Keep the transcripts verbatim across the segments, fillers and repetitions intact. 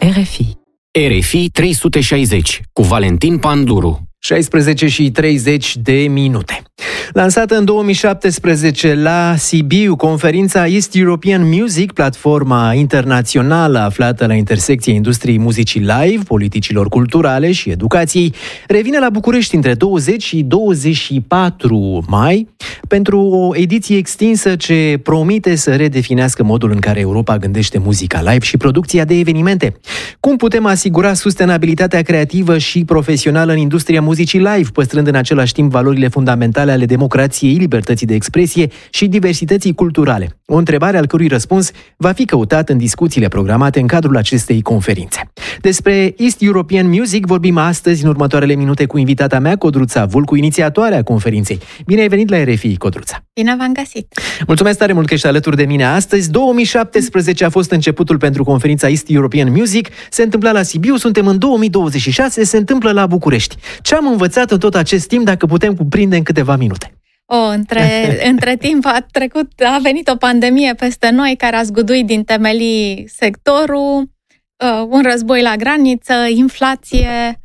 R F I. R F I trei sute șaizeci cu Valentin Panduru. șaisprezece și treizeci de minute. Lansată în două mii șaptesprezece la Sibiu, conferința East European Music, platforma internațională aflată la intersecția industriei muzicii live, politicilor culturale și educației, revine la București între douăzeci și douăzeci și patru mai pentru o ediție extinsă ce promite să redefinească modul în care Europa gândește muzica live și producția de evenimente. Cum putem asigura sustenabilitatea creativă și profesională în industria muzicii live, păstrând în același timp valorile fundamentale ale democrației, libertății de expresie și diversității culturale? O întrebare al cărui răspuns va fi căutat în discuțiile programate în cadrul acestei conferințe. Despre East European Music vorbim astăzi în următoarele minute cu invitata mea, Codruța Vulcu, inițiatoarea conferinței. Bine ai venit la R F I, Codruța! Bine v-am găsit! Mulțumesc tare mult că ești alături de mine astăzi. două mii șaptesprezece a fost începutul pentru conferința East European Music. Se întâmpla la Sibiu, suntem în două mii douăzeci și șase, se întâmplă la București. Ce am învățat în tot acest timp, dacă putem cuprinde în câteva minute? O, între, între timp a trecut, a venit o pandemie peste noi care a zguduit din temelii sectorul, uh, un război la graniță, inflație.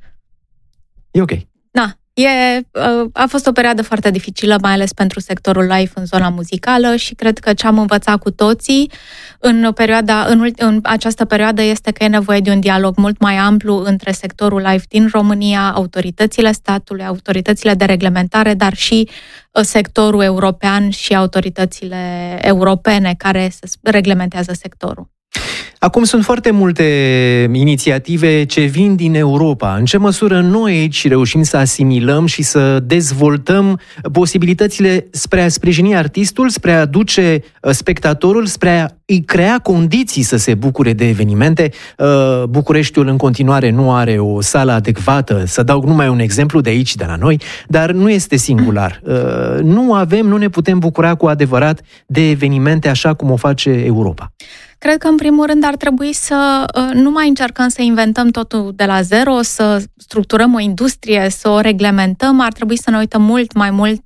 E ok. Da, e, uh, a fost o perioadă foarte dificilă, mai ales pentru sectorul live în zona muzicală și cred că ce am învățat cu toții în, perioada, în, în această perioadă este că e nevoie de un dialog mult mai amplu între sectorul live din România, autoritățile statului, autoritățile de reglementare, dar și sectorul european și autoritățile europene care reglementează sectorul. Acum sunt foarte multe inițiative ce vin din Europa. În ce măsură noi aici reușim să asimilăm și să dezvoltăm posibilitățile spre a sprijini artistul, spre a aduce spectatorul, spre a îi crea condiții să se bucure de evenimente? Bucureștiul în continuare nu are o sală adecvată, să dau numai un exemplu de aici, de la noi, dar nu este singular. Nu avem, nu ne putem bucura cu adevărat de evenimente așa cum o face Europa. Cred că, în primul rând, ar trebui să nu mai încercăm să inventăm totul de la zero, să structurăm o industrie, să o reglementăm. Ar trebui să ne uităm mult mai mult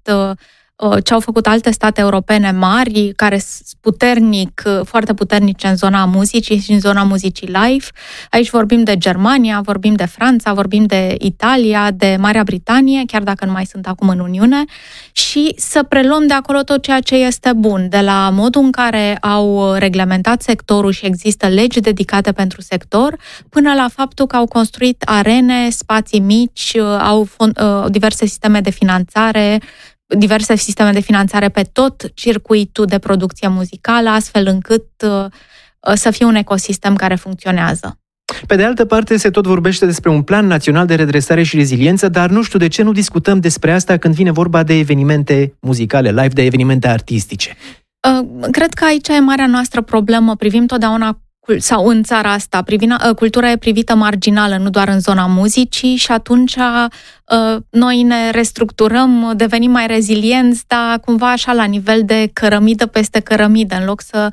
ce au făcut alte state europene mari, care sunt puternic, foarte puternice în zona muzicii și în zona muzicii live. Aici vorbim de Germania, vorbim de Franța, vorbim de Italia, de Marea Britanie, chiar dacă nu mai sunt acum în Uniune, și să preluăm de acolo tot ceea ce este bun, de la modul în care au reglementat sectorul și există legi dedicate pentru sector, până la faptul că au construit arene, spații mici, au diverse sisteme de finanțare, diverse sisteme de finanțare pe tot circuitul de producție muzicală, astfel încât uh, să fie un ecosistem care funcționează. Pe de altă parte, se tot vorbește despre un plan național de redresare și reziliență, dar nu știu de ce nu discutăm despre asta când vine vorba de evenimente muzicale, live, de evenimente artistice. Uh, cred că aici e marea noastră problemă. Privim totdeauna sau în țara asta, privina, cultura e privită marginală, nu doar în zona muzicii și atunci noi ne restructurăm, devenim mai rezilienți, dar cumva așa la nivel de cărămidă peste cărămidă, în loc să,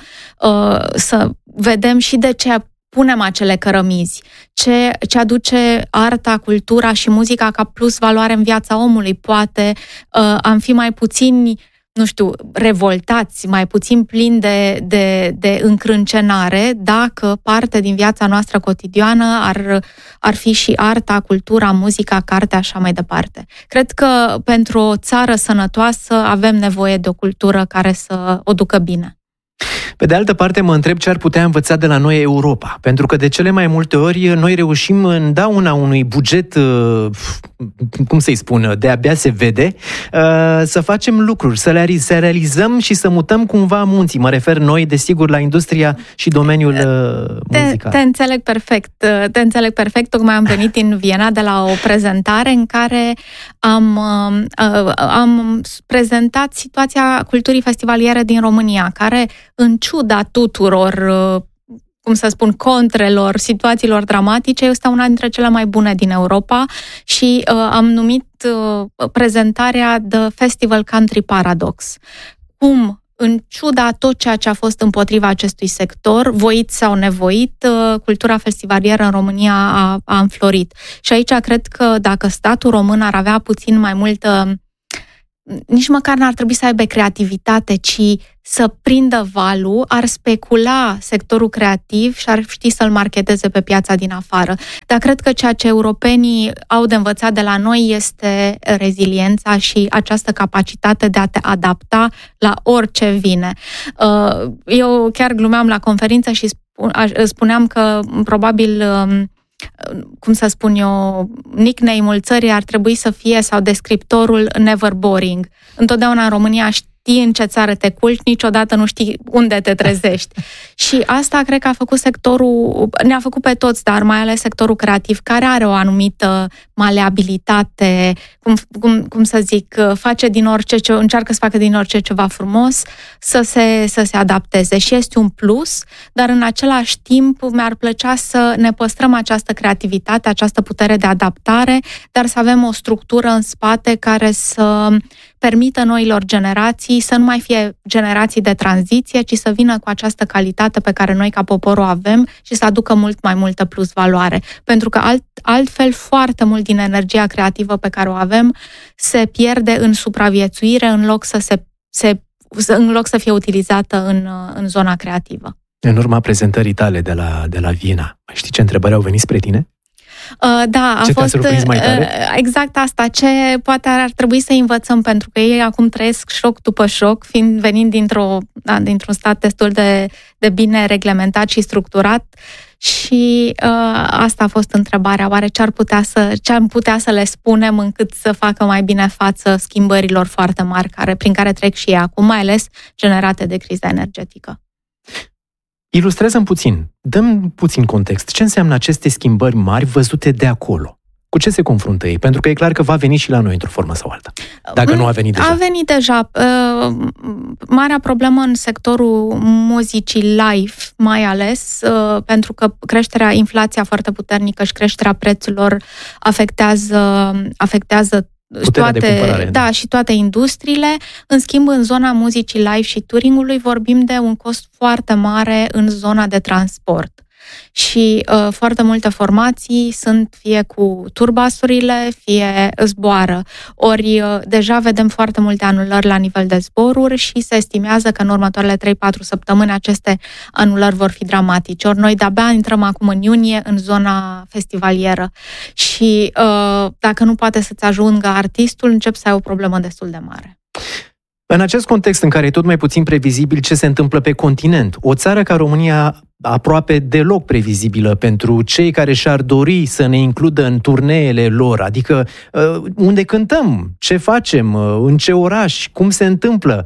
să vedem și de ce punem acele cărămizi, ce, ce aduce arta, cultura și muzica ca plus valoare în viața omului. Poate am fi mai puțini, nu știu, revoltați, mai puțin plini de, de, de încrâncenare, dacă parte din viața noastră cotidiană ar, ar fi și arta, cultura, muzica, cartea, așa mai departe. Cred că pentru o țară sănătoasă avem nevoie de o cultură care să o ducă bine. Pe de altă parte, mă întreb ce ar putea învăța de la noi Europa, pentru că de cele mai multe ori noi reușim în dauna unui buget, cum să-i spun, de abia se vede, să facem lucruri, să le să realizăm și să mutăm cumva munții. Mă refer noi, desigur, la industria și domeniul te, muzical. Te înțeleg perfect, te înțeleg perfect. Tocmai am venit în Viena de la o prezentare în care am, am prezentat situația culturii festivaliere din România, care, în ciuda tuturor, cum să spun, contrelor, situațiilor dramatice, este una dintre cele mai bune din Europa și uh, am numit uh, prezentarea The Festival Country Paradox. Cum, în ciuda tot ceea ce a fost împotriva acestui sector, voit sau nevoit, uh, cultura festivalieră în România a, a înflorit. Și aici cred că dacă statul român ar avea puțin mai multă nici măcar n-ar trebui să aibă creativitate, ci să prindă valul, ar specula sectorul creativ și ar ști să-l marketeze pe piața din afară. Dar cred că ceea ce europenii au de învățat de la noi este reziliența și această capacitate de a te adapta la orice vine. Eu chiar glumeam la conferință și spuneam că probabil, cum să spun eu, nickname-ul țării ar trebui să fie, sau descriptorul, never boring. Întotdeauna în România știi în ce țară te culci, niciodată nu știi unde te trezești. Și asta cred că a făcut sectorul, ne-a făcut pe toți, dar mai ales sectorul creativ, care are o anumită maleabilitate, cum, cum, cum să zic, face din orice, ce, încearcă să facă din orice ceva frumos, să se, să se adapteze. Și este un plus, dar în același timp mi-ar plăcea să ne păstrăm această creativitate, această putere de adaptare, dar să avem o structură în spate care să permită noilor generații să nu mai fie generații de tranziție, ci să vină cu această calitate pe care noi ca popor o avem și să aducă mult mai multă plus valoare. Pentru că alt, altfel foarte mult din energia creativă pe care o avem se pierde în supraviețuire în loc să, se, se, în loc să fie utilizată în, în zona creativă. În urma prezentării tale de la, de la Viena, știi ce întrebări au venit spre tine? Uh, da, a ce fost mai tare? Uh, exact asta. Ce poate ar trebui să învățăm, pentru că ei acum trăiesc șoc după șoc, fiind venind dintr-o, da, dintr-un stat destul de, de bine reglementat și structurat. Și uh, asta a fost întrebarea. Oare ce ar putea să, ce am putea să le spunem încât să facă mai bine față schimbărilor foarte mari care, prin care trec și ei acum, mai ales generate de criza energetică? Ilustrează-mi puțin, dăm puțin context. Ce înseamnă aceste schimbări mari văzute de acolo? Cu ce se confruntă ei? Pentru că e clar că va veni și la noi într-o formă sau alta. Dacă nu a venit deja. A venit deja. Marea problemă în sectorul muzicii live, mai ales, pentru că creșterea, inflația foarte puternică și creșterea prețurilor afectează, afectează toate, da, și toate industriile. În schimb, în zona muzicii live și touringului vorbim de un cost foarte mare în zona de transport. Și uh, foarte multe formații sunt fie cu turbasurile, fie zboară. Ori uh, deja vedem foarte multe anulări la nivel de zboruri și se estimează că în următoarele trei patru săptămâni aceste anulări vor fi dramatice. Ori noi de-abia intrăm acum în iunie în zona festivalieră și uh, dacă nu poate să-ți ajungă artistul, încep să ai o problemă destul de mare. În acest context în care e tot mai puțin previzibil ce se întâmplă pe continent, o țară ca România aproape deloc previzibilă pentru cei care și-ar dori să ne includă în turneele lor, adică unde cântăm, ce facem, în ce oraș, cum se întâmplă.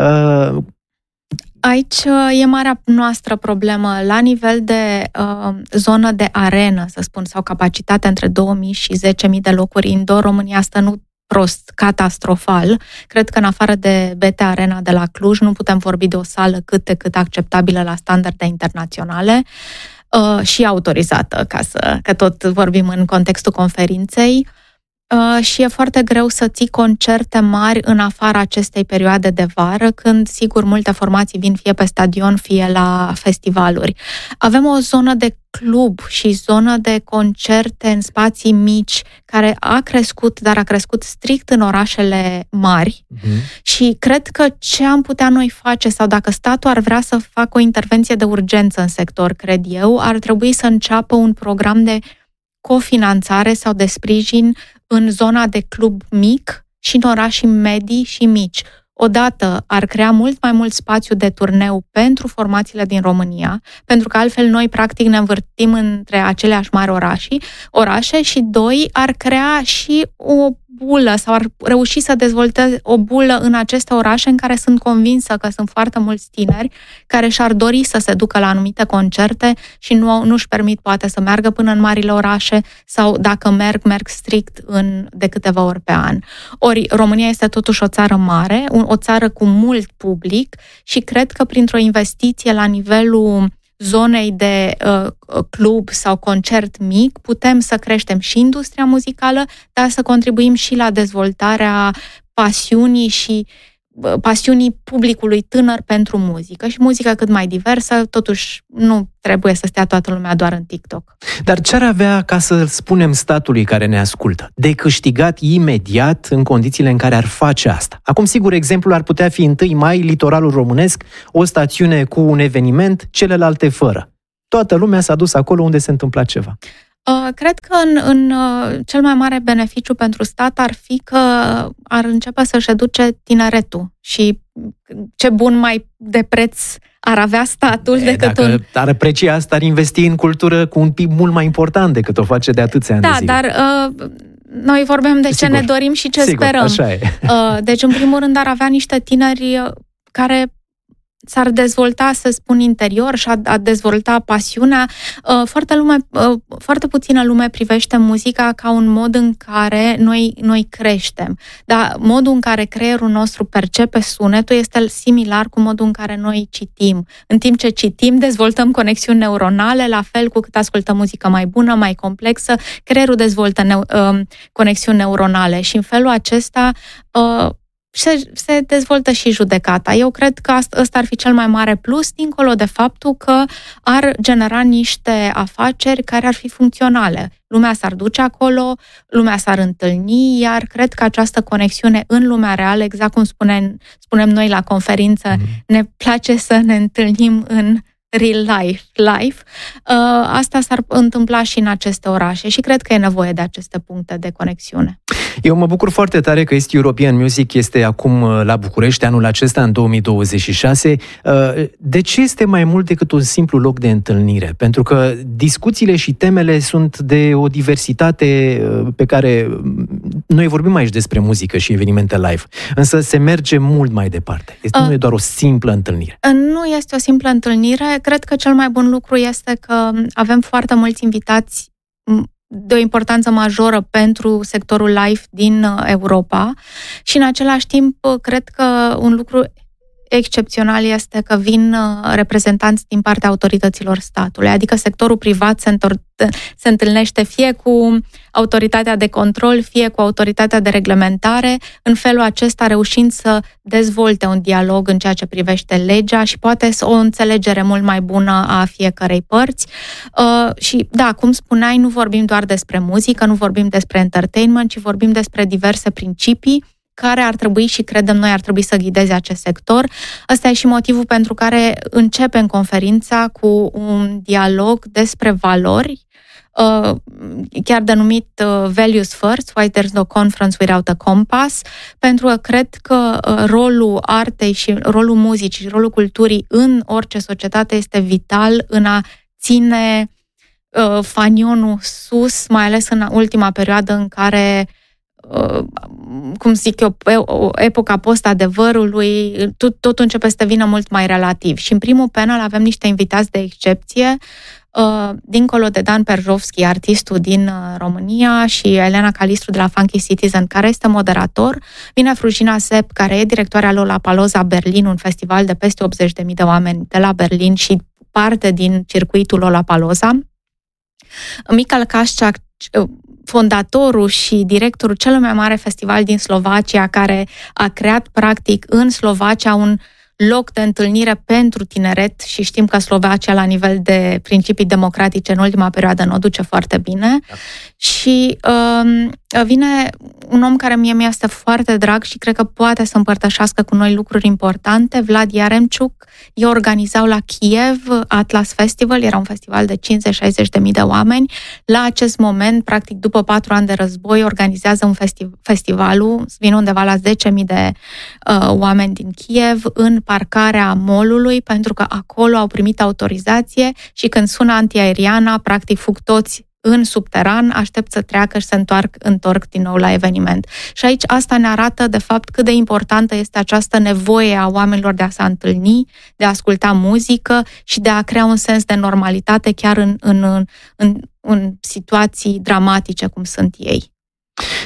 Aici e marea noastră problemă la nivel de uh, zonă de arenă, să spun, sau capacitate între două mii și zece mii de locuri indoor. România asta nu prost, catastrofal. Cred că în afară de B T Arena de la Cluj nu putem vorbi de o sală cât de cât acceptabilă la standarde internaționale uh, și autorizată, ca să, că tot vorbim în contextul conferinței. Uh, și e foarte greu să ții concerte mari în afara acestei perioade de vară, când, sigur, multe formații vin fie pe stadion, fie la festivaluri. Avem o zonă de club și zonă de concerte în spații mici, care a crescut, dar a crescut strict în orașele mari. Uh-huh. Și cred că ce am putea noi face, sau dacă statul ar vrea să facă o intervenție de urgență în sector, cred eu, ar trebui să înceapă un program de cofinanțare sau de sprijin în zona de club mic și în orașii medii și mici. Odată ar crea mult mai mult spațiu de turneu pentru formațiile din România, pentru că altfel noi practic ne învârtim între aceleași mari orașe, orașe și doi, ar crea și o bulă sau ar reuși să dezvolte o bulă în aceste orașe în care sunt convinsă că sunt foarte mulți tineri care și-ar dori să se ducă la anumite concerte și nu, nu-și permit poate să meargă până în marile orașe sau dacă merg, merg strict în, de câteva ori pe an. Ori România este totuși o țară mare, o țară cu mult public și cred că printr-o investiție la nivelul zonei de uh, club sau concert mic, putem să creștem și industria muzicală, dar să contribuim și la dezvoltarea pasiunii și pasiunii publicului tânăr pentru muzică și muzică cât mai diversă, totuși nu trebuie să stea toată lumea doar în TikTok. Dar ce ar avea, ca să spunem statului care ne ascultă, de câștigat imediat în condițiile în care ar face asta? Acum, sigur, exemplul ar putea fi întâi mai litoralul românesc, o stațiune cu un eveniment, celelalte fără. Toată lumea s-a dus acolo unde se întâmpla ceva. Cred că în, în cel mai mare beneficiu pentru stat ar fi că ar începe să-și educe tineretul și ce bun mai de preț ar avea statul e, decât dacă un... ar aprecia asta, ar investi în cultură cu un P I B mult mai important decât o face de atâția ani da, de zile. Da, dar uh, noi vorbim de Sigur. ce ne dorim și ce Sigur, sperăm. Așa e. Uh, deci, în primul rând, ar avea niște tineri care s-ar dezvolta, să spun, interior și a, a dezvolta pasiunea. Foarte, lume, foarte puțină lume privește muzica ca un mod în care noi, noi creștem. Dar modul în care creierul nostru percepe sunetul este similar cu modul în care noi citim. În timp ce citim, dezvoltăm conexiuni neuronale, la fel cu cât ascultăm muzică mai bună, mai complexă, creierul dezvoltă neu- conexiuni neuronale și în felul acesta Se, se dezvoltă și judecata. Eu cred că ăsta ar fi cel mai mare plus, dincolo de faptul că ar genera niște afaceri care ar fi funcționale. Lumea s-ar duce acolo, lumea s-ar întâlni, iar cred că această conexiune în lumea reală, exact cum spunem, spunem noi la conferință, mm-hmm. ne place să ne întâlnim în real life, life. Asta s-ar întâmpla și în aceste orașe și cred că e nevoie de aceste puncte de conexiune. Eu mă bucur foarte tare că East European Music este acum la București, anul acesta, în două mii douăzeci și șase. De ce este mai mult decât un simplu loc de întâlnire? Pentru că discuțiile și temele sunt de o diversitate pe care noi vorbim aici despre muzică și evenimente live, însă se merge mult mai departe. Este, uh, nu e doar o simplă întâlnire. Nu este o simplă întâlnire. Cred că cel mai bun lucru este că avem foarte mulți invitați de o importanță majoră pentru sectorul live din Europa și în același timp cred că un lucru excepțional este că vin reprezentanți din partea autorităților statului, adică sectorul privat se, întor- se întâlnește fie cu autoritatea de control, fie cu autoritatea de reglementare, în felul acesta reușind să dezvolte un dialog în ceea ce privește legea și poate o înțelegere mult mai bună a fiecărei părți. Uh, și da, cum spuneai, nu vorbim doar despre muzică, nu vorbim despre entertainment, ci vorbim despre diverse principii care ar trebui și credem noi ar trebui să ghideze acest sector. Ăsta e și motivul pentru care începem conferința cu un dialog despre valori, chiar denumit Values First, Why There's No Conference Without a Compass, pentru că cred că rolul artei și rolul muzicii și rolul culturii în orice societate este vital în a ține fanionul sus, mai ales în ultima perioadă în care cum zic eu, epoca post-adevărului, tot, totul începe să devină mult mai relativ. Și în primul panel avem niște invitați de excepție, dincolo de Dan Perjovski, artistul din România, și Elena Calistru de la Funky Citizen, care este moderator. Vine Frujina Sepp, care e directoarea Lollapalooza Berlin, un festival de peste optzeci de mii de oameni de la Berlin și parte din circuitul Lollapalooza. Michal Kaščák, fondatorul și directorul cel mai mare festival din Slovacia, care a creat practic în Slovacia un loc de întâlnire pentru tineret și știm că Slovacia la nivel de principii democratice în ultima perioadă nu o duce foarte bine. Da. Și um, vine un om care mie mi este foarte drag și cred că poate să împărtășească cu noi lucruri importante. Vlad Yaremchuk, eu organizau la Kiev Atlas Festival, era un festival de cincizeci șaizeci de mii de oameni. La acest moment, practic după patru ani de război, organizează un festi- festivalul, vin undeva la zece mii de uh, oameni din Kiev în parcarea mall-ului, pentru că acolo au primit autorizație și când sună antiaeriana, practic fug toți în subteran, aștept să treacă și să întoarc, întorc din nou la eveniment. Și aici asta ne arată, de fapt, cât de importantă este această nevoie a oamenilor de a se întâlni, de a asculta muzică și de a crea un sens de normalitate chiar în, în, în, în, în situații dramatice cum sunt ei.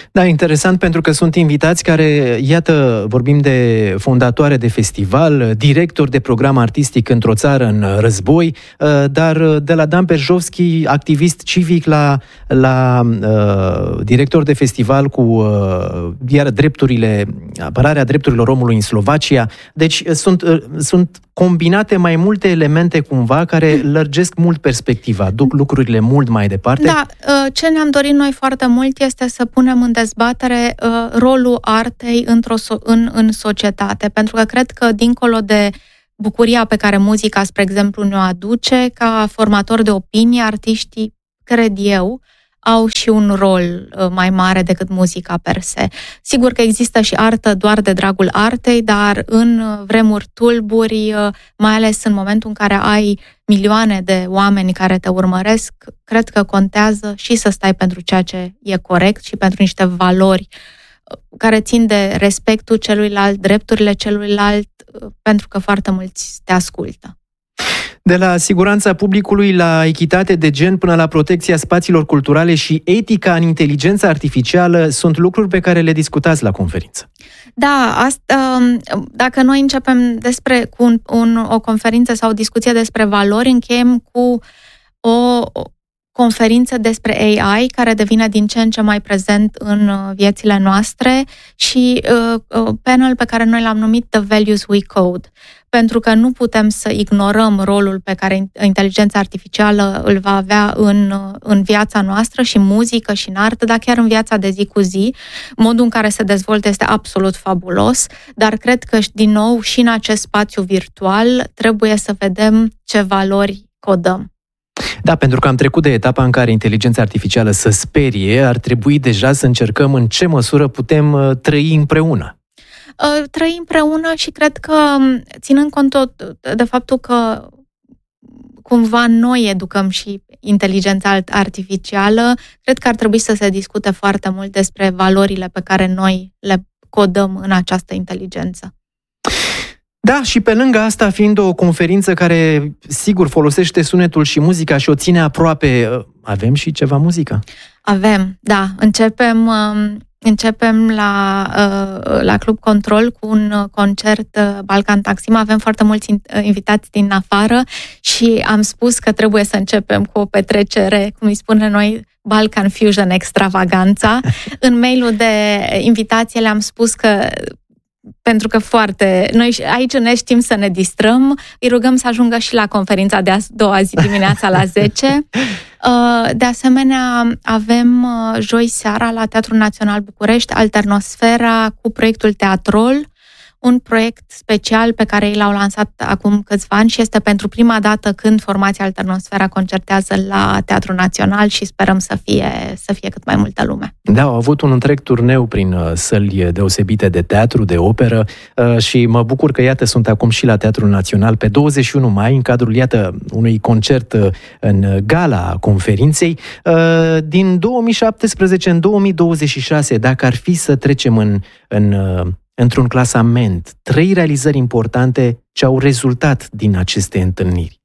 Da, interesant pentru că sunt invitați care, iată, vorbim de fondatoare de festival, director de program artistic într-o țară în război, dar de la Dan Perjovski, activist civic, la, la uh, director de festival cu uh, iar drepturile, apărarea drepturilor omului în Slovacia. Deci sunt, uh, sunt combinate mai multe elemente cumva care lărgesc mult perspectiva, duc lucrurile mult mai departe. Da, ce ne-am dorit noi foarte mult este să punem în dezbatere rolul artei într-o, în, în societate, pentru că cred că dincolo de bucuria pe care muzica, spre exemplu, ne-o aduce, ca formator de opinie, artiștii, cred eu, au și un rol mai mare decât muzica per se. Sigur că există și artă doar de dragul artei, dar în vremuri tulburi, mai ales în momentul în care ai milioane de oameni care te urmăresc, cred că contează și să stai pentru ceea ce e corect și pentru niște valori care țin de respectul celuilalt, drepturile celuilalt, pentru că foarte mulți te ascultă. De la siguranța publicului, la echitate de gen, până la protecția spațiilor culturale și etica în inteligența artificială, sunt lucruri pe care le discutați la conferință. Da, asta, dacă noi începem despre, cu un, un, o conferință sau o discuție despre valori, încheiem cu o conferință despre A I, care devine din ce în ce mai prezent în viețile noastre, și uh, panel pe care noi l-am numit The Values We Code, pentru că nu putem să ignorăm rolul pe care inteligența artificială îl va avea în, în viața noastră, și muzică, și în artă, dar chiar în viața de zi cu zi. Modul în care se dezvoltă este absolut fabulos, dar cred că, din nou, și în acest spațiu virtual trebuie să vedem ce valori codăm. Da, pentru că am trecut de etapa în care inteligența artificială să sperie, ar trebui deja să încercăm în ce măsură putem uh, trăi împreună. Uh, trăi împreună și cred că, ținând cont tot de faptul că cumva noi educăm și inteligența artificială, cred că ar trebui să se discute foarte mult despre valorile pe care noi le codăm în această inteligență. Da, și pe lângă asta, fiind o conferință care, sigur, folosește sunetul și muzica și o ține aproape, avem și ceva muzică? Avem, da. Începem, începem la, la Club Control cu un concert Balkan Taksim. Avem foarte mulți invitați din afară și am spus că trebuie să începem cu o petrecere, cum îi spune noi, Balkan Fusion Extravaganța. În mailul de invitație le-am spus că pentru că foarte... Noi aici ne știm să ne distrăm, îi rugăm să ajungă și la conferința de a doua zi dimineața la zece. De asemenea, avem joi seara la Teatrul Național București Alternosfera cu proiectul Teatrol, un proiect special pe care l-au lansat acum câțiva ani și este pentru prima dată când formația Alternosfera concertează la Teatrul Național și sperăm să fie, să fie cât mai multă lume. Da, au avut un întreg turneu prin uh, săli deosebite de teatru, de operă uh, și mă bucur că, iată, sunt acum și la Teatrul Național pe douăzeci și unu mai, în cadrul, iată, unui concert uh, în gala conferinței. Uh, din două mii șaptesprezece în două mii douăzeci și șase, dacă ar fi să trecem în... în uh, într-un clasament, trei realizări importante ce au rezultat din aceste întâlniri.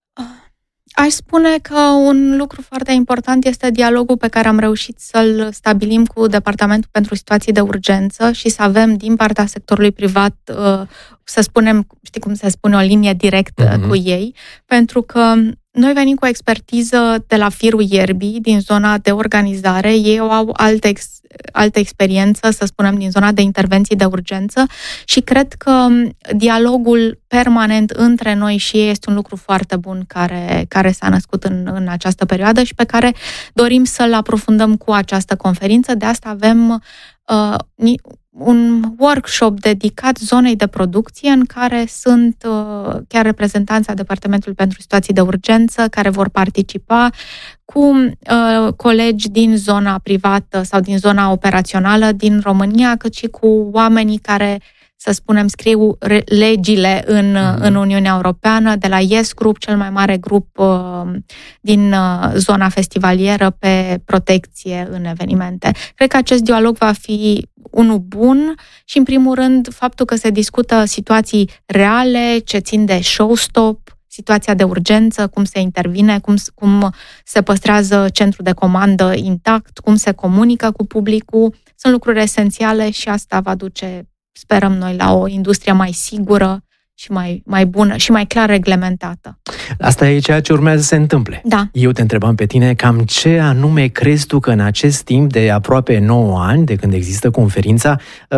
Aș spune că un lucru foarte important este dialogul pe care am reușit să-l stabilim cu Departamentul pentru Situații de Urgență și să avem din partea sectorului privat, să spunem, știi cum se spune, o linie directă mm-hmm. cu ei, pentru că noi venim cu o expertiză de la firul ierbii, din zona de organizare, ei au alte, ex, alte experiență, să spunem, din zona de intervenții de urgență și cred că dialogul permanent între noi și ei este un lucru foarte bun care, care s-a născut în, în această perioadă și pe care dorim să-l aprofundăm cu această conferință. De asta avem uh, un workshop dedicat zonei de producție în care sunt uh, chiar reprezentanța Departamentului pentru Situații de Urgență care vor participa cu uh, colegi din zona privată sau din zona operațională din România, cât și cu oamenii care, să spunem, scriu legile în, mm-hmm. în Uniunea Europeană, de la Yes Group, cel mai mare grup uh, din uh, zona festivalieră pe protecție în evenimente. Cred că acest dialog va fi unul bun și, în primul rând, faptul că se discută situații reale, ce țin de show-stop, situația de urgență, cum se intervine, cum, cum se păstrează centrul de comandă intact, cum se comunică cu publicul, sunt lucruri esențiale și asta va duce, sperăm noi, la o industrie mai sigură și mai, mai bună și mai clar reglementată. Asta e ceea ce urmează să se întâmple. Da. Eu te întrebam pe tine cam ce anume crezi tu că în acest timp de aproape nouă ani, de când există conferința,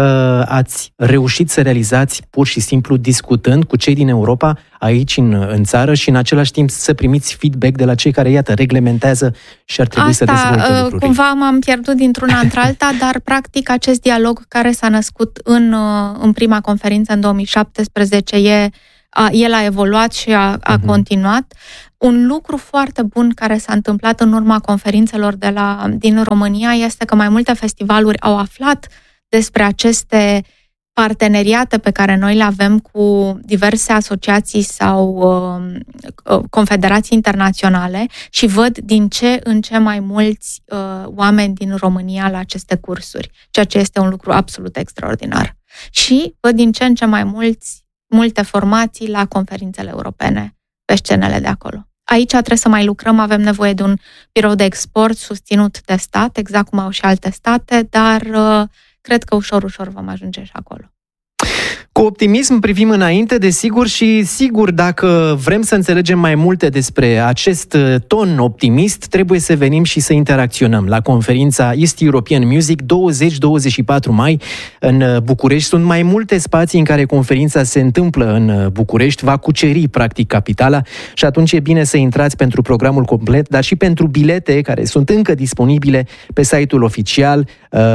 ați reușit să realizați pur și simplu discutând cu cei din Europa aici în, în țară și în același timp să primiți feedback de la cei care, iată, reglementează și ar trebui Asta, să dezvolte lucrurile. Cumva m-am pierdut dintr-una într-alta, dar practic acest dialog care s-a născut în, în prima conferință în două mii șaptesprezece, e, a, el a evoluat și a, a uh-huh. continuat. Un lucru foarte bun care s-a întâmplat în urma conferințelor de la, din România este că mai multe festivaluri au aflat despre aceste parteneriate pe care noi le avem cu diverse asociații sau uh, confederații internaționale și văd din ce în ce mai mulți uh, oameni din România la aceste cursuri, ceea ce este un lucru absolut extraordinar. Și văd din ce în ce mai mulți, multe formații la conferințele europene pe scenele de acolo. Aici trebuie să mai lucrăm, avem nevoie de un birou de export susținut de stat, exact cum au și alte state, dar uh, cred că ușor, ușor vom ajunge și acolo. Cu optimism privim înainte, desigur, și sigur, dacă vrem să înțelegem mai multe despre acest ton optimist, trebuie să venim și să interacționăm la conferința East European Music douăzeci douăzeci și patru mai în București. Sunt mai multe spații în care conferința se întâmplă în București, va cuceri practic capitala și atunci e bine să intrați pentru programul complet, dar și pentru bilete care sunt încă disponibile pe site-ul oficial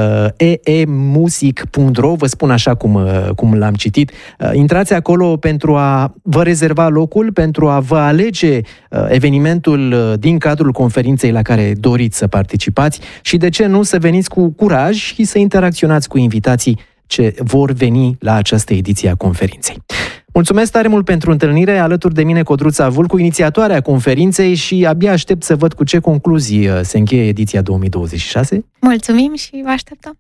e e music punct ro, vă spun așa cum, cum l-am citit. Intrați acolo pentru a vă rezerva locul, pentru a vă alege evenimentul din cadrul conferinței la care doriți să participați și, de ce nu, să veniți cu curaj și să interacționați cu invitații ce vor veni la această ediție a conferinței. Mulțumesc tare mult pentru întâlnire, alături de mine Codruța Vulcu, inițiatoarea conferinței, și abia aștept să văd cu ce concluzii se încheie ediția două mii douăzeci și șase. Mulțumim și vă așteptăm!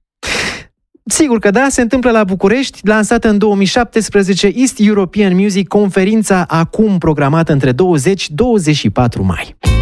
Sigur că da, se întâmplă la București, lansată în două mii șaptesprezece, East European Music, conferința acum programată între douăzeci și douăzeci și patru mai.